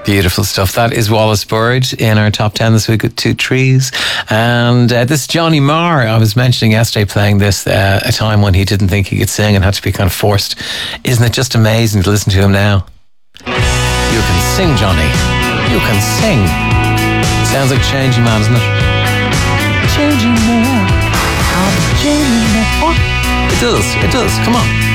Beautiful stuff. That is Wallace Bird in our top 10 this week with Two Trees. And this is Johnny Marr. I was mentioning yesterday playing this a time when he didn't think he could sing and had to be kind of forced. Isn't it just amazing to listen to him now? You can sing, Johnny. You can sing. Sounds like Changing Man, doesn't it? Changing Man. I'm changing man. It does. Come on.